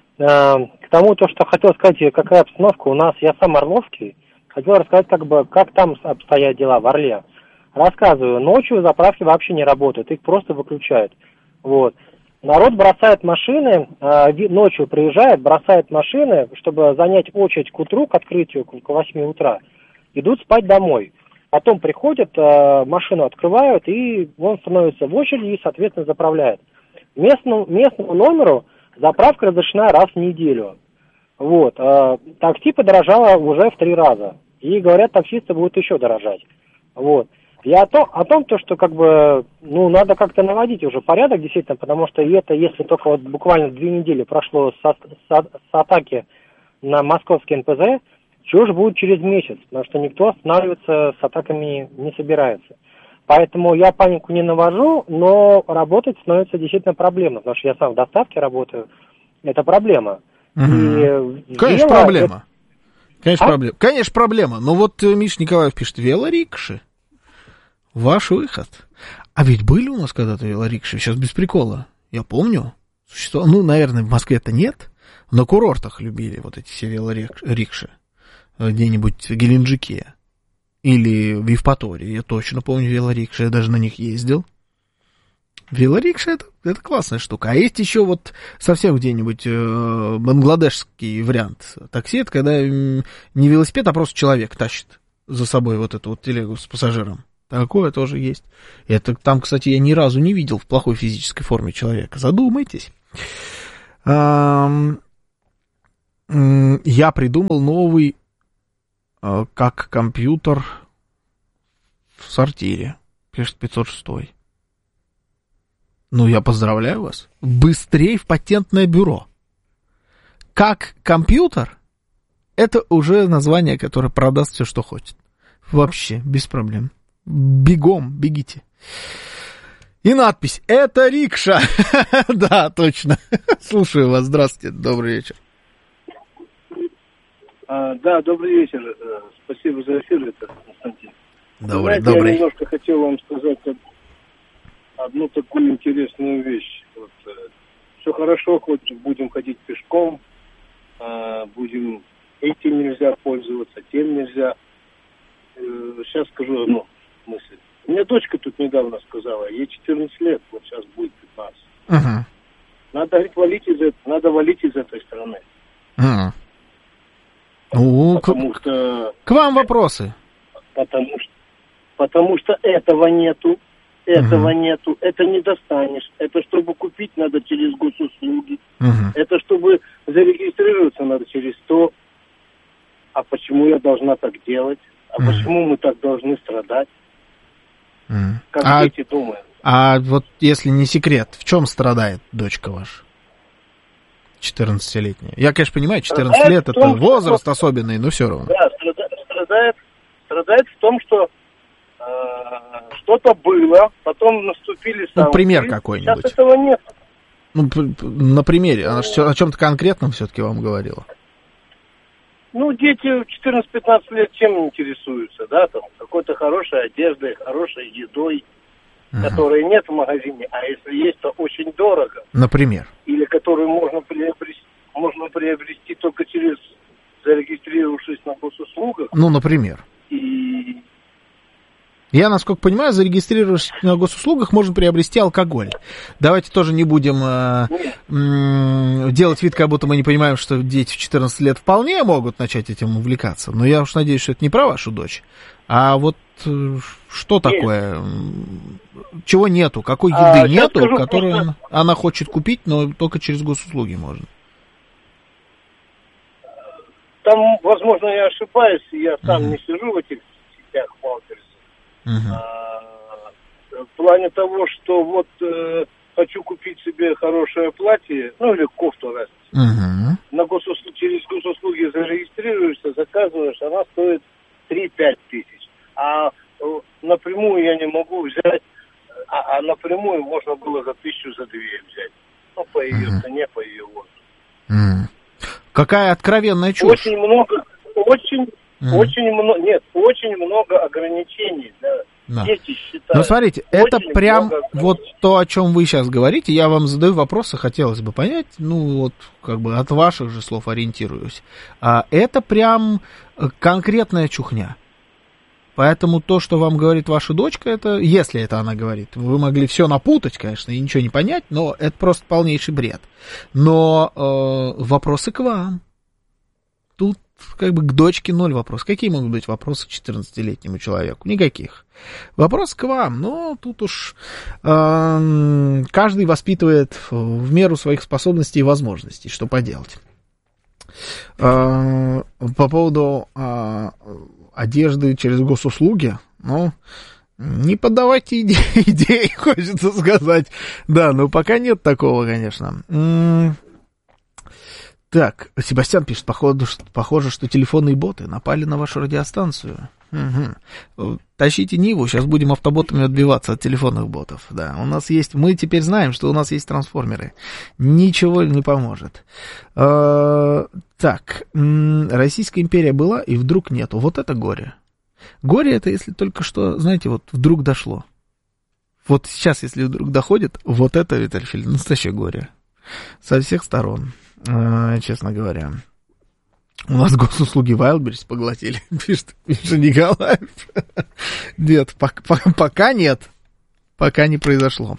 [SPEAKER 9] К тому, то, что хотел сказать, какая обстановка у нас, я сам Орловский, хотел рассказать, как бы, как там обстоят дела в Орле. Рассказываю, ночью заправки вообще не работают, их просто выключают. Вот. Народ бросает машины, ночью приезжает, бросает машины, чтобы занять очередь к утру, к открытию, к восьми утра, идут спать домой. Потом приходят, машину открывают, и он становится в очереди и, соответственно, заправляет. Местному, местному номеру заправка разрешена раз в неделю. Вот. А, такси подорожало уже в три раза. И говорят, таксисты будут еще дорожать. Вот. Я о том, о том, то, что как бы, ну, надо как-то наводить уже порядок, действительно, потому что это, если только вот буквально две недели прошло с, с, с атаки на московский эн пэ зэ, что же будет через месяц? Потому что никто останавливаться с атаками не собирается. Поэтому я панику не навожу, но работать становится действительно проблемой, потому что я сам в доставке работаю, это проблема.
[SPEAKER 1] Угу. И Конечно, дело, проблема. Это... Конечно, а? проблема. Конечно, проблема. Но вот Миша Николаев пишет, велорикши, ваш выход. А ведь были у нас когда-то велорикши, сейчас без прикола. Я помню, Существо... Ну, наверное, в Москве-то нет. На курортах любили вот эти все велорикши. Где-нибудь в Геленджике. Или в Евпатории. Я точно помню велорикши. Я даже на них ездил. Велорикша это, это классная штука. А есть еще вот совсем где-нибудь э, бангладешский вариант такси. Это когда не велосипед, а просто человек тащит за собой вот эту вот телегу с пассажиром. Такое тоже есть. Это там, кстати, я ни разу не видел в плохой физической форме человека. Задумайтесь. Я придумал новый как компьютер в сортире. Пишет пятьсот шестой. Ну, я поздравляю вас. Быстрей в патентное бюро. Как компьютер, это уже название, которое продаст все, что хочет. Вообще, без проблем. Бегом, бегите. И надпись «Это рикша». Да, точно. Слушаю вас. Здравствуйте. Добрый вечер.
[SPEAKER 10] А, да, добрый вечер. Спасибо за эфир, это Константин.
[SPEAKER 1] Добрый,
[SPEAKER 10] Знаете,
[SPEAKER 1] добрый.
[SPEAKER 10] Я немножко хотел вам сказать одну такую интересную вещь. Вот, все хорошо, хоть будем ходить пешком, будем этим нельзя пользоваться, тем нельзя. Сейчас скажу одну мысль. У меня дочка тут недавно сказала, ей четырнадцать лет, вот сейчас будет пятнадцать.
[SPEAKER 1] Uh-huh.
[SPEAKER 10] Надо, говорит, валить из, надо валить из этой страны.
[SPEAKER 1] Uh-huh. Ну,
[SPEAKER 10] потому
[SPEAKER 1] к...
[SPEAKER 10] что...
[SPEAKER 1] К вам вопросы.
[SPEAKER 10] Потому что, потому что этого нету. Этого uh-huh. нету, это не достанешь. Это чтобы купить, надо через госуслуги. Uh-huh. Это чтобы зарегистрироваться, надо через сто. А почему я должна так делать? А uh-huh. почему мы так должны страдать?
[SPEAKER 1] Uh-huh.
[SPEAKER 10] Как
[SPEAKER 1] а,
[SPEAKER 10] дети думают.
[SPEAKER 1] А вот если не секрет, в чем страдает дочка ваша? четырнадцатилетняя. Я, конечно, понимаю, четырнадцать страдает лет том, это возраст что... особенный, но все равно.
[SPEAKER 10] Да, страдает, страдает, страдает в том, что что-то было, потом наступили санкции.
[SPEAKER 1] Ну, пример какой-нибудь.
[SPEAKER 10] Сейчас этого нет.
[SPEAKER 1] Ну, на примере. Она же о чем-то конкретном все-таки вам говорила.
[SPEAKER 10] Ну, дети в четырнадцать-пятнадцать лет чем интересуются, да, там, какой-то хорошей одеждой, хорошей едой, uh-huh. которой нет в магазине, а если есть, то очень дорого.
[SPEAKER 1] Например?
[SPEAKER 10] Или которую можно приобрести, можно приобрести только через, зарегистрировавшись на госуслугах.
[SPEAKER 1] Ну, например?
[SPEAKER 10] И...
[SPEAKER 1] Я, насколько понимаю, зарегистрировавшись на госуслугах, можно приобрести алкоголь. Давайте тоже не будем э, э, делать вид, как будто мы не понимаем, что дети в четырнадцать лет вполне могут начать этим увлекаться. Но я уж надеюсь, что это не про вашу дочь. А вот э, что такое? Чего нету? Какой еды а, нету, скажу, которую просто... она хочет купить, но только через госуслуги можно?
[SPEAKER 10] Там, возможно, я ошибаюсь, я сам uh-huh. не сижу в этих сетях Валберс. Uh-huh. А, в плане того, что вот э, хочу купить себе хорошее платье, ну или кофту раз. Uh-huh. На госуслуги, через госуслуги зарегистрируешься, заказываешь, она стоит три-пять тысяч. А э, напрямую я не могу взять, а, а напрямую можно было за тысячу, за две взять. Ну, по ее uh-huh. цене, по ее возрасту.
[SPEAKER 1] Uh-huh. Какая откровенная чушь.
[SPEAKER 10] Очень много, очень... Mm. Очень много, нет, очень много ограничений. Да. Да. Дети считают.
[SPEAKER 1] Ну, смотрите, это прям вот то, о чем вы сейчас говорите. Я вам задаю вопросы, хотелось бы понять, ну, вот, как бы от ваших же слов ориентируюсь. А это прям конкретная чухня. Поэтому то, что вам говорит ваша дочка, это, если это она говорит, вы могли все напутать, конечно, и ничего не понять, но это просто полнейший бред. Но э, вопросы к вам. Тут как бы к дочке ноль вопрос. Какие могут быть вопросы к четырнадцатилетнему человеку? Никаких. Вопрос к вам. Но тут уж э, каждый воспитывает в меру своих способностей и возможностей. Что поделать? Э, по поводу э, одежды через госуслуги, ну, не поддавайте идеи, идеи, хочется сказать. Да, но пока нет такого, конечно. Так, Себастьян пишет, походу, похоже, что телефонные боты напали на вашу радиостанцию. Угу. Тащите Ниву, сейчас будем автоботами отбиваться от телефонных ботов. Да, у нас есть, мы теперь знаем, что у нас есть трансформеры. Ничего не поможет. А, так, Российская империя была, и вдруг нету. Вот это горе. Горе это, если только что, знаете, вот вдруг дошло. Вот сейчас, если вдруг доходит, вот это, Виталий Филиппович, настоящее горе. Со всех сторон, честно говоря. У нас госуслуги Wildberries поглотили, пишет Миша Николаев. Нет, пока нет. Пока не произошло.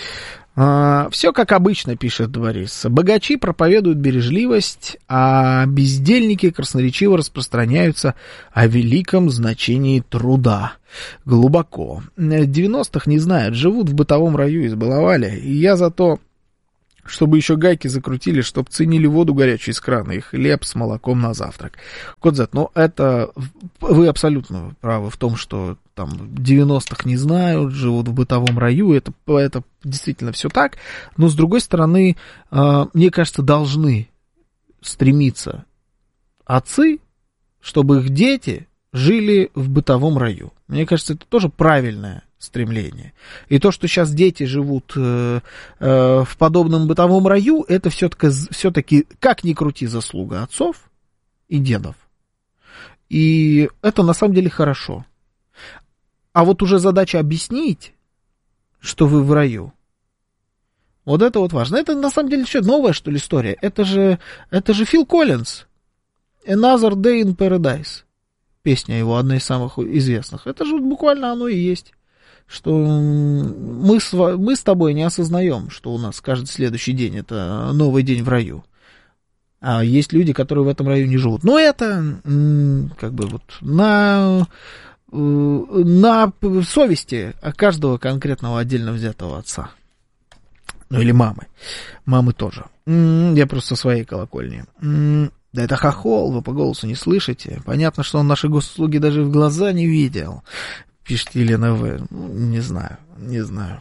[SPEAKER 1] Все как обычно, пишет Борис. Богачи проповедуют бережливость, а бездельники красноречиво распространяются о великом значении труда. Глубоко. девяностых не знают, живут в бытовом раю, избаловали. И я за то, чтобы еще гайки закрутили, чтобы ценили воду горячую из крана и хлеб с молоком на завтрак. Кодзет, ну это... Вы абсолютно правы в том, что там девяностых не знают, живут в бытовом раю, это, это действительно все так. Но, с другой стороны, мне кажется, должны стремиться отцы, чтобы их дети жили в бытовом раю. Мне кажется, это тоже правильное стремление. И то, что сейчас дети живут э, э, в подобном бытовом раю, это все-таки, все-таки, как ни крути, заслуга отцов и дедов. И это на самом деле хорошо. А вот уже задача объяснить, что вы в раю, вот это вот важно. Это на самом деле что, новая, что ли, история? Это же, это же Фил Коллинз. Another Day in Paradise. Песня его, одна из самых известных. Это же буквально оно и есть. Что мы с, мы с тобой не осознаем, что у нас каждый следующий день это новый день в раю. А есть люди, которые в этом раю не живут. Но это как бы вот на, на совести каждого конкретного отдельно взятого отца. Ну или мамы. Мамы тоже. Я просто со своей колокольни. Да это хохол, вы по голосу не слышите. Понятно, что он наши госуслуги даже в глаза не видел. Пишет Елена В. Не знаю, не знаю.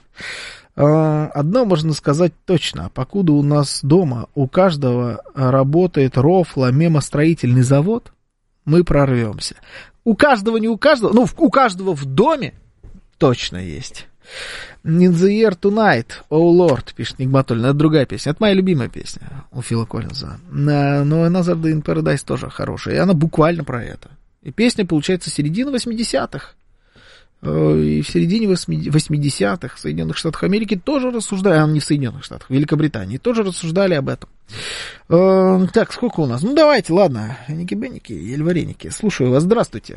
[SPEAKER 1] Одно можно сказать точно. Покуда у нас дома у каждого работает рофла мемостроительный завод, мы прорвемся. У каждого, не у каждого, ну, у каждого в доме точно есть. In the year tonight, oh Lord, пишет Нигматуль. Это другая песня. Это моя любимая песня у Фила Коллинза. Но Another Day in Paradise тоже хорошая. И она буквально про это. И песня, получается, середина восьмидесятых. И в середине восьмидесятых в Соединенных Штатах Америки тоже рассуждали, а не в Соединенных Штатах, в Великобритании, тоже рассуждали об этом. Э, так, сколько у нас? Ну, давайте, ладно, ники-беники, ель-вареники. Слушаю вас, здравствуйте.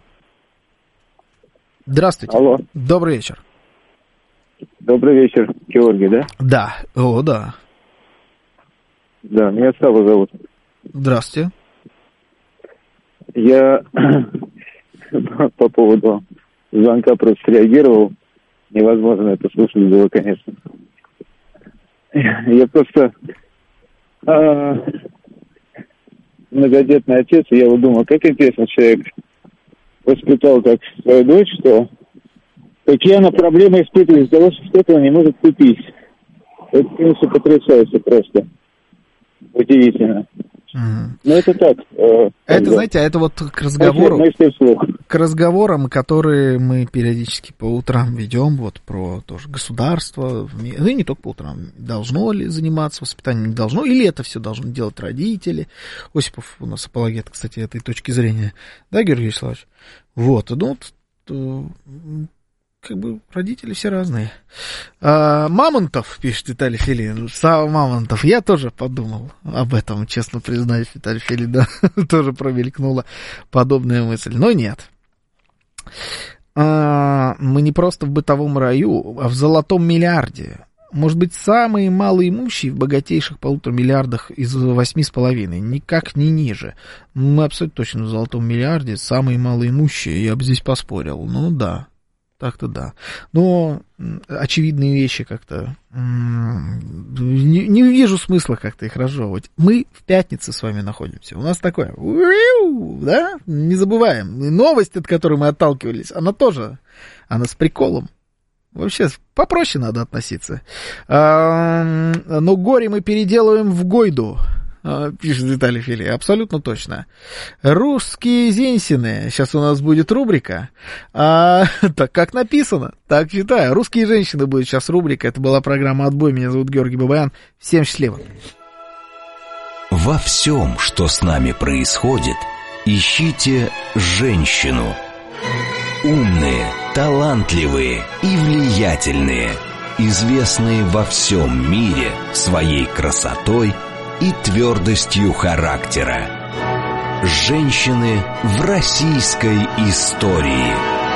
[SPEAKER 1] Здравствуйте.
[SPEAKER 11] Алло.
[SPEAKER 1] Добрый вечер.
[SPEAKER 11] Добрый вечер, Георгий, да?
[SPEAKER 1] Да, о, да.
[SPEAKER 11] Да, меня Сава зовут.
[SPEAKER 1] Здравствуйте.
[SPEAKER 11] Я по поводу звонка просто среагировал. Невозможно это слушать было, конечно. Я просто а, многодетный отец, и я вот думал, как интересно человек воспитал так свою дочь, что какие она проблемы испытывает из-за того, что что-то он не может купить. Это, конечно, потрясающе просто. Удивительно.
[SPEAKER 1] Mm-hmm.
[SPEAKER 11] Ну, это так. Э,
[SPEAKER 1] это,
[SPEAKER 11] да.
[SPEAKER 1] знаете, это вот к разговору, к разговорам, которые мы периодически по утрам ведем, вот про тоже государство, ну и не только по утрам, должно ли заниматься воспитанием, не должно, или это все должны делать родители. Осипов у нас апологет, кстати, этой точки зрения, да, Георгий Вячеславович? Вот, ну, вот, как бы родители все разные. А, Мамонтов, пишет Виталий Филин, Сава Мамонтов, я тоже подумал об этом, честно признаюсь, Виталий Филин, да, тоже промелькнула подобная мысль, но нет. А, мы не просто в бытовом раю, а в золотом миллиарде. Может быть, самые малоимущие в богатейших полутора миллиардах из восьми с половиной, никак не ниже. Мы абсолютно точно в золотом миллиарде, самые малоимущие, я бы здесь поспорил, ну да. Так-то да. Но очевидные вещи как-то... Не, не вижу смысла как-то их разжевывать. Мы в пятнице с вами находимся. У нас такое... Да? Не забываем. И новость, от которой мы отталкивались, она тоже... Она с приколом. Вообще попроще надо относиться. А, но горе мы переделываем в гойду. Пишет Виталий Фили, абсолютно точно. Русские зенсины. Сейчас у нас будет рубрика. А, так как написано, так читаю. Русские женщины будет сейчас рубрика. Это была программа «Отбой». Меня зовут Георгий Бабаян. Всем счастливо.
[SPEAKER 6] Во всем, что с нами происходит, ищите женщину. Умные, талантливые и влиятельные. известные во всем мире своей красотой и твердостью характера. Женщины в российской истории.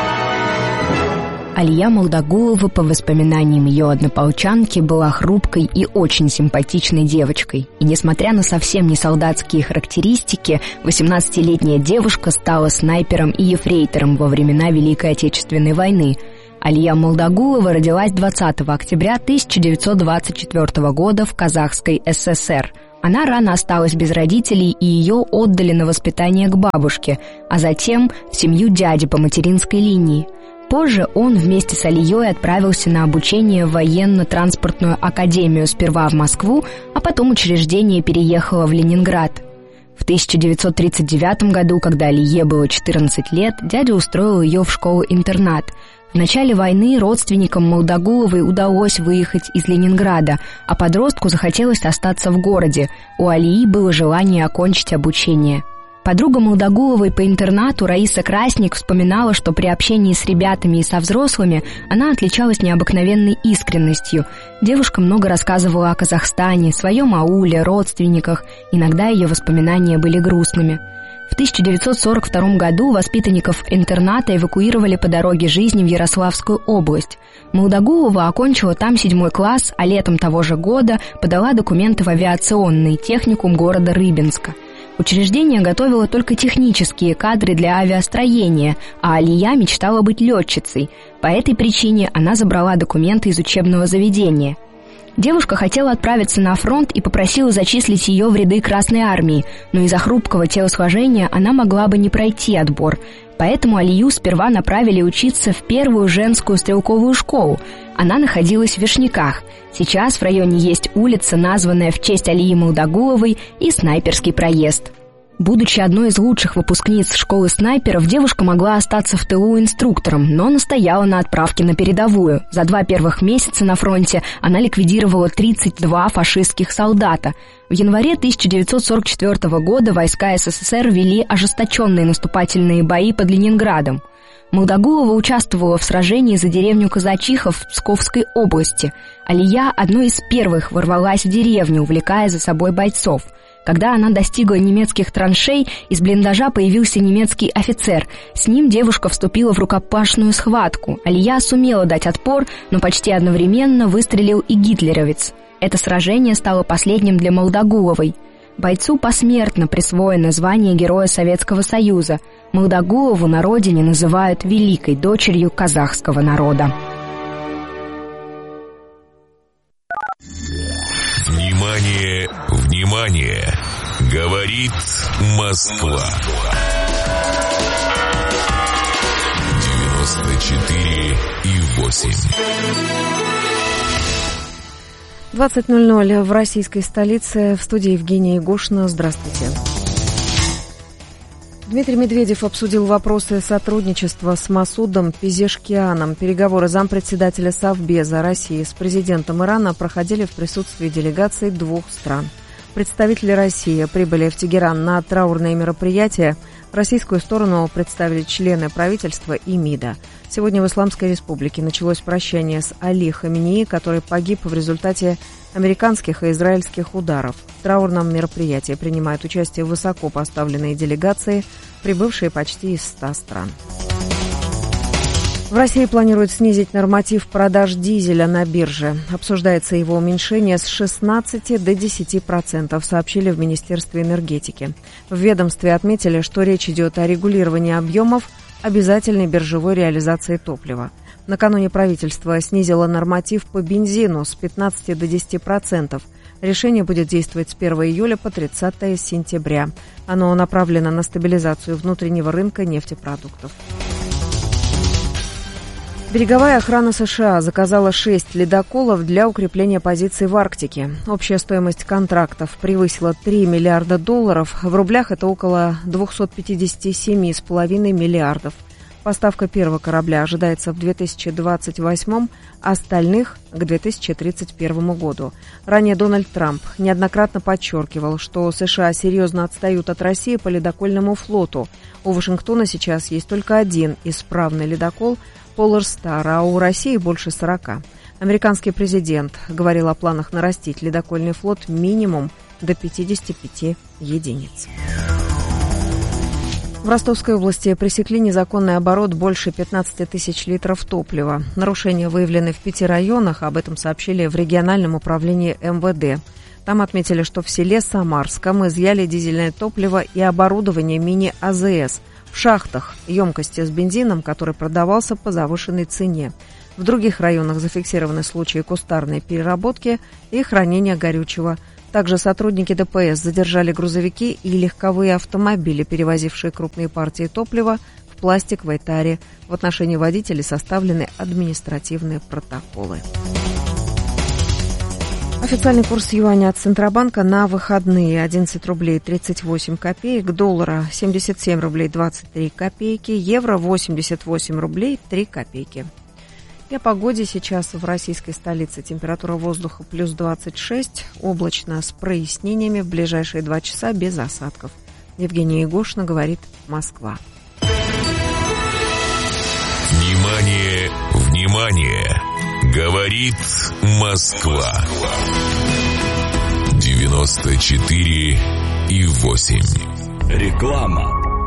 [SPEAKER 12] Алия Молдагулова, по воспоминаниям ее однополчанки, была хрупкой и очень симпатичной девочкой. И несмотря на совсем не солдатские характеристики, восемнадцатилетняя девушка стала снайпером и ефрейтором во времена Великой Отечественной войны. Алия Молдагулова родилась двадцатого октября тысяча девятьсот двадцать четвёртого года в Казахской ССР. Она рано осталась без родителей, и ее отдали на воспитание к бабушке, а затем в семью дяди по материнской линии. Позже он вместе с Алией отправился на обучение в военно-транспортную академию сперва в Москву, а потом учреждение переехало в Ленинград. В тысяча девятьсот тридцать девятом году, когда Алие было четырнадцать лет, дядя устроил ее в школу-интернат. В начале войны родственникам Молдагуловой удалось выехать из Ленинграда, а подростку захотелось остаться в городе. У Алии было желание окончить обучение. Подруга Молдагуловой по интернату Раиса Красник вспоминала, что при общении с ребятами и со взрослыми она отличалась необыкновенной искренностью. Девушка много рассказывала о Казахстане, своем ауле, родственниках. Иногда ее воспоминания были грустными. В тысяча девятьсот сорок втором году воспитанников интерната эвакуировали по дороге жизни в Ярославскую область. Молдагулова окончила там седьмой класс, а летом того же года подала документы в авиационный техникум города Рыбинска. Учреждение готовило только технические кадры для авиастроения, а Алия мечтала быть летчицей. По этой причине она забрала документы из учебного заведения. Девушка хотела отправиться на фронт и попросила зачислить ее в ряды Красной Армии, но из-за хрупкого телосложения она могла бы не пройти отбор. Поэтому Алию сперва направили учиться в первую женскую стрелковую школу. Она находилась в Вишняках. Сейчас в районе есть улица, названная в честь Алии Молдагуловой, и Снайперский проезд. Будучи одной из лучших выпускниц школы снайперов, девушка могла остаться в тылу инструктором, но настояла на отправке на передовую. За два первых месяца на фронте она ликвидировала тридцать два фашистских солдата. В январе тысяча девятьсот сорок четвёртого года войска СССР вели ожесточенные наступательные бои под Ленинградом. Молдагулова участвовала в сражении за деревню Казачиха в Псковской области. Алия одной из первых ворвалась в деревню, увлекая за собой бойцов. Когда она достигла немецких траншей, из блиндажа появился немецкий офицер. С ним девушка вступила в рукопашную схватку. Алия сумела дать отпор, но почти одновременно выстрелил и гитлеровец. Это сражение стало последним для Молдагуловой. Бойцу посмертно присвоено звание Героя Советского Союза. Молдагулову на родине называют великой дочерью казахского народа.
[SPEAKER 2] Внимание, внимание! Говорит Москва. девяносто четыре и восемь.
[SPEAKER 3] двадцать ноль ноль в российской столице. В студии Евгения Егошина. Здравствуйте. Дмитрий Медведев обсудил вопросы сотрудничества с Масудом Пезешкианом. Переговоры зампредседателя Совбеза России с президентом Ирана проходили в присутствии делегаций двух стран. Представители России прибыли в Тегеран на траурные мероприятия. Российскую сторону представили члены правительства и МИДа. Сегодня в Исламской Республике началось прощание с Али Хаминеи, который погиб в результате американских и израильских ударов. В траурном мероприятии принимают участие высоко поставленные делегации, прибывшие почти из ста стран. В России планируют снизить норматив продаж дизеля на бирже. Обсуждается его уменьшение с шестнадцати до десяти процентов, сообщили в Министерстве энергетики. В ведомстве отметили, что речь идет о регулировании объемов обязательной биржевой реализации топлива. Накануне правительство снизило норматив по бензину с пятнадцати до десяти процентов. Решение будет действовать с первого июля по тридцатое сентября. Оно направлено на стабилизацию внутреннего рынка нефтепродуктов. Береговая охрана США заказала шесть ледоколов для укрепления позиций в Арктике. Общая стоимость контрактов превысила три миллиарда долларов. В рублях это около двести пятьдесят семь целых пять десятых миллиардов. Поставка первого корабля ожидается в две тысячи двадцать восьмом, а остальных – к две тысячи тридцать первому году. Ранее Дональд Трамп неоднократно подчеркивал, что США серьезно отстают от России по ледокольному флоту. У Вашингтона сейчас есть только один исправный ледокол, Polar а у России больше сорока. Американский президент говорил о планах нарастить ледокольный флот минимум до пятидесяти пяти единиц. В Ростовской области пресекли незаконный оборот больше пятнадцати тысяч литров топлива. Нарушения выявлены в пяти районах, об этом сообщили в региональном управлении эм вэ дэ. Там отметили, что в селе Самарском изъяли дизельное топливо и оборудование мини-а зэ эс. В шахтах емкости с бензином, который продавался по завышенной цене. В других районах зафиксированы случаи кустарной переработки и хранения горючего. Также сотрудники дэ пэ эс задержали грузовики и легковые автомобили, перевозившие крупные партии топлива в пластиковой таре. В отношении водителей составлены административные протоколы. Официальный курс юаня от Центробанка на выходные: одиннадцать рублей тридцать восемь копеек, доллара семьдесят семь рублей двадцать три копейки, евро восемьдесят восемь рублей три копейки. И о погоде сейчас в российской столице. Температура воздуха плюс двадцать шесть, облачно с прояснениями, в ближайшие два часа без осадков. Евгения Егошина говорит, Москва.
[SPEAKER 2] Внимание, внимание! Говорит Москва. девяносто четыре и восемь.
[SPEAKER 6] Реклама.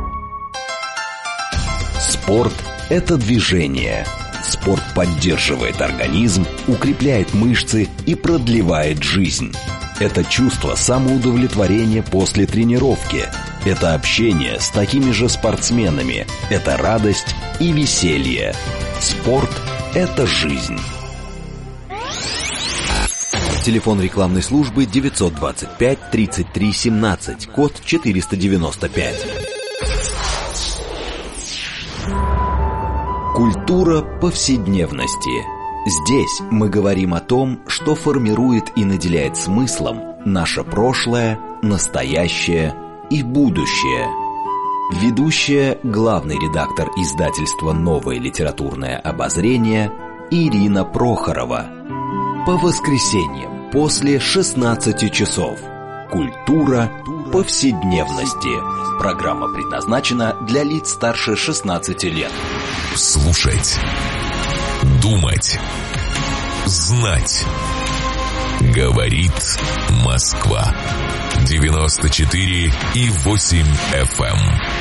[SPEAKER 6] Спорт – это движение. Спорт поддерживает организм, укрепляет мышцы и продлевает жизнь. Это чувство самоудовлетворения после тренировки. Это общение с такими же спортсменами. Это радость и веселье. Спорт – это жизнь. Телефон рекламной службы девятьсот двадцать пять тридцать три семнадцать, код четыреста девяносто пять. Культура повседневности. Здесь мы говорим о том, что формирует и наделяет смыслом наше прошлое, настоящее и будущее. Ведущая, главный редактор издательства «Новое литературное обозрение» Ирина Прохорова. По воскресеньям после шестнадцати часов. Культура повседневности. Программа предназначена для лиц старше шестнадцати лет.
[SPEAKER 2] Слушать, думать, знать. Говорит Москва. девяносто четыре и восемь эф эм.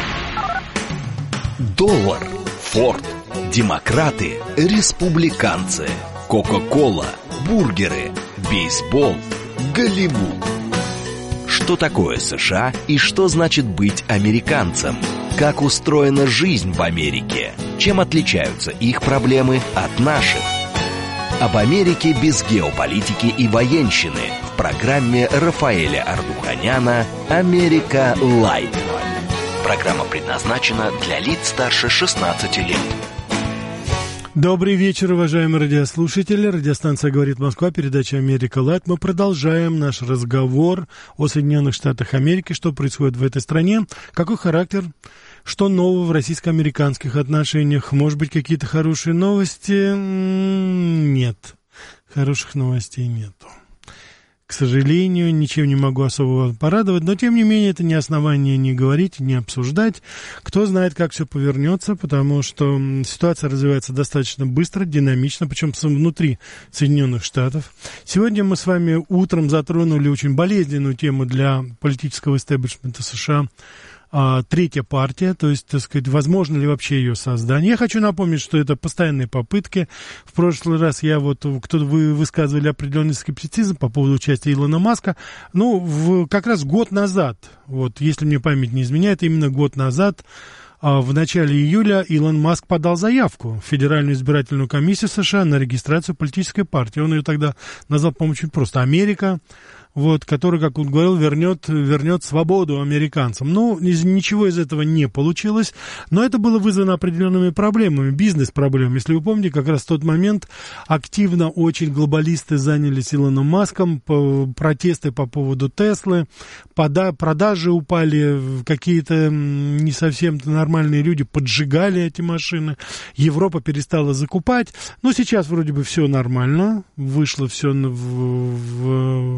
[SPEAKER 6] Доллар, Форд, демократы, республиканцы, Кока-кола, бургеры, бейсбол, Голливуд. Что такое США и что значит быть американцем? Как устроена жизнь в Америке? Чем отличаются их проблемы от наших? Об Америке без геополитики и военщины в программе Рафаэля Ардуханяна «Америка Лайт». Программа предназначена для лиц старше шестнадцати лет.
[SPEAKER 13] Добрый вечер, уважаемые радиослушатели. Радиостанция «Говорит Москва», передача «Америка Лайт». Мы продолжаем наш разговор о Соединенных Штатах Америки, что происходит в этой стране, какой характер, что нового в российско-американских отношениях. Может быть, какие-то хорошие новости? Нет, хороших новостей нету. К сожалению, ничем не могу особо порадовать, но, тем не менее, это не основание не говорить, не обсуждать. Кто знает, как все повернется, потому что ситуация развивается достаточно быстро, динамично, причем внутри Соединенных Штатов. Сегодня мы с вами утром затронули очень болезненную тему для политического истеблишмента США. Третья партия, то есть, так сказать, возможно ли вообще ее создание. Я хочу напомнить, что это постоянные попытки. В прошлый раз я вот, кто-то вы высказывали определенный скептицизм по поводу участия Илона Маска. Ну, в, как раз год назад, вот, если мне память не изменяет, именно год назад, в начале июля Илон Маск подал заявку в Федеральную избирательную комиссию США на регистрацию политической партии. Он ее тогда назвал, по-моему, очень просто «Америка», вот, который, как он говорил, вернет, вернет свободу американцам. Ну, из, ничего из этого не получилось, но это было вызвано определенными проблемами, бизнес-проблемами. Если вы помните, как раз в тот момент активно очень глобалисты занялись Илоном Маском, по, протесты по поводу Теслы, пода, продажи упали, какие-то не совсем нормальные люди поджигали эти машины, Европа перестала закупать. Но сейчас вроде бы все нормально, вышло все в, в, в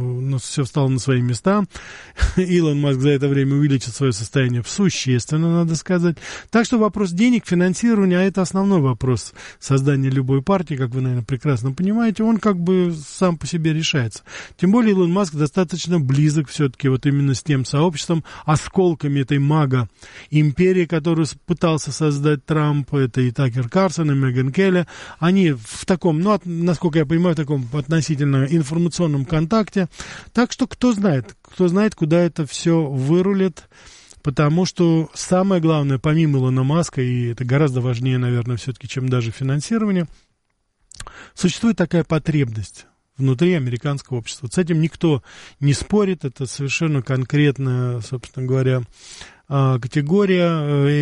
[SPEAKER 13] все встало на свои места. Илон Маск за это время увеличит свое состояние существенно, надо сказать. Так что вопрос денег, финансирования, а это основной вопрос создания любой партии, как вы, наверное, прекрасно понимаете, он как бы сам по себе решается. Тем более Илон Маск достаточно близок все-таки вот именно с тем сообществом, осколками этой мага-империи, которую пытался создать Трамп, это и Такер Карлсон, и Меган Келли. Они в таком, ну, от, насколько я понимаю, в таком относительно информационном контакте. Так что кто знает, кто знает, куда это все вырулит, потому что самое главное, помимо Илона Маска, и это гораздо важнее, наверное, все-таки, чем даже финансирование, существует такая потребность внутри американского общества. С этим никто не спорит, это совершенно конкретная, собственно говоря, категория.